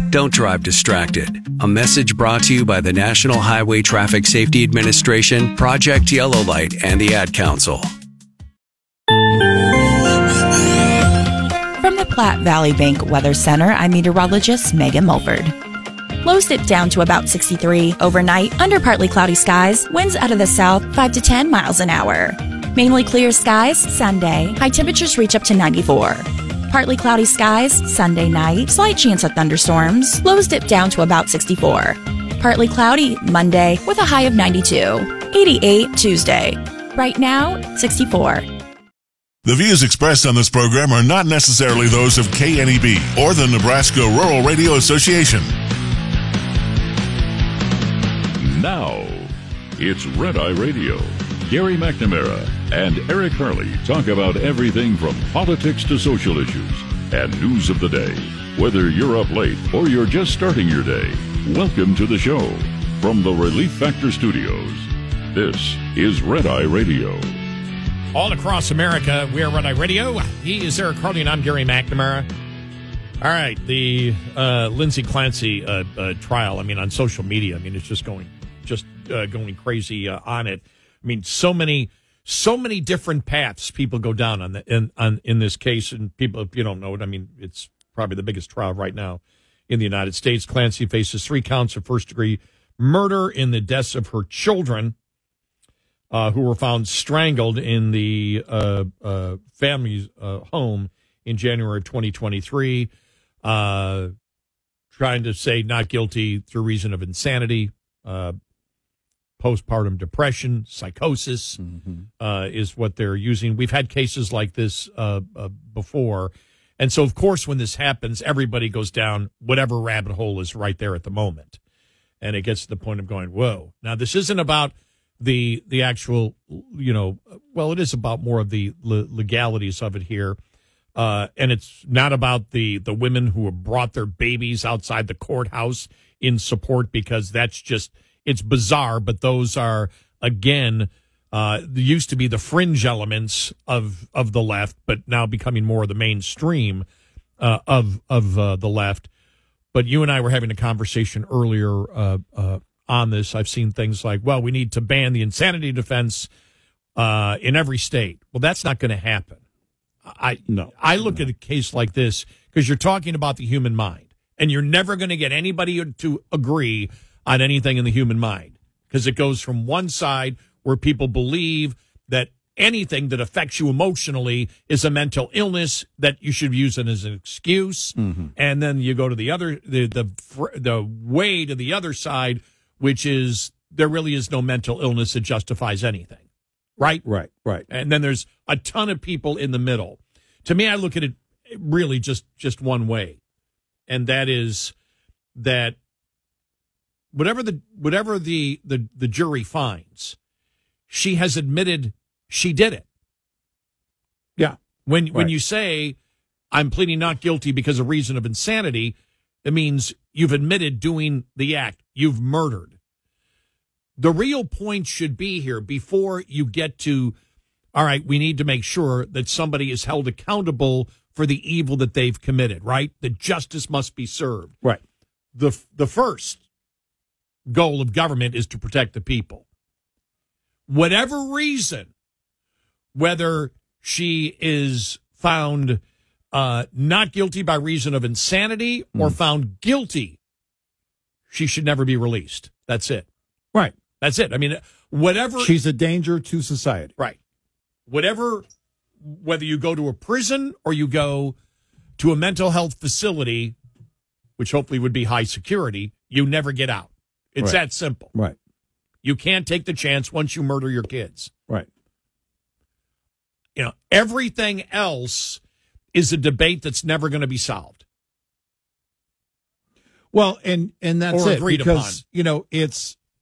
Don't drive distracted. A message brought to you by the National Highway Traffic Safety Administration, Project Yellow Light, and the Ad Council. From the Platte Valley Bank Weather Center, I'm meteorologist Megan Mulford. Lows dip down to about 63. Overnight, under partly cloudy skies, winds out of the south 5 to 10 miles an hour. Mainly clear skies Sunday. High temperatures reach up to 94. Partly cloudy skies Sunday night. Slight chance of thunderstorms. Lows dip down to about 64. Partly cloudy Monday with a high of 92. 88 Tuesday. Right now, 64. The views expressed on this program are not necessarily those of KNEB or the Nebraska Rural Radio Association. Now, it's Red Eye Radio. Gary McNamara and Eric Harley talk about everything from politics to social issues and news of the day. Whether you're up late or you're just starting your day, welcome to the show. From the Relief Factor Studios, this is Red Eye Radio. All across America, we are Red Eye Radio. He is Eric Harley, and I'm Gary McNamara. All right, the Lindsay Clancy trial, on social media, it's just going crazy on it. So many different paths people go down in this case, and people, if you don't know it, it's probably the biggest trial right now in the United States. Clancy faces 3 counts of first-degree murder in the deaths of her children, who were found strangled in the family's home in January of 2023, trying to say not guilty through reason of insanity. Postpartum depression, psychosis is what they're using. We've had cases like this before. And so, of course, when this happens, everybody goes down whatever rabbit hole is right there at the moment. And it gets to the point of going, whoa. Now, this isn't about the actual, it is about more of the legalities of it here. And it's not about the women who have brought their babies outside the courthouse in support, because that's just... It's bizarre, but those are, again, used to be the fringe elements of the left, but now becoming more of the mainstream of the left. But you and I were having a conversation earlier on this. I've seen things like, well, we need to ban the insanity defense in every state. Well, that's not going to happen. I look at a case like this because you're talking about the human mind, and you're never going to get anybody to agree on anything in the human mind, because it goes from one side where people believe that anything that affects you emotionally is a mental illness that you should use it as an excuse, and then you go to the other, the way to the other side, which is there really is no mental illness that justifies anything, right? Right. And then there's a ton of people in the middle. To me, I look at it really just one way, and that is that whatever the jury finds, she has admitted she did it. Yeah. When you say I'm pleading not guilty because of reason of insanity, it means you've admitted doing the act. You've murdered. The real point should be here before you get to, all right, we need to make sure that somebody is held accountable for the evil that they've committed, right? That justice must be served. Right. The first goal of government is to protect the people. Whatever reason, whether she is found not guilty by reason of insanity or found guilty, she should never be released. That's it. Right. That's it. Whatever. She's a danger to society. Right. Whether you go to a prison or you go to a mental health facility, which hopefully would be high security, you never get out. It's that simple. Right. You can't take the chance once you murder your kids. Right. Everything else is a debate that's never going to be solved. Well, and that's or it. Agreed because, upon. It's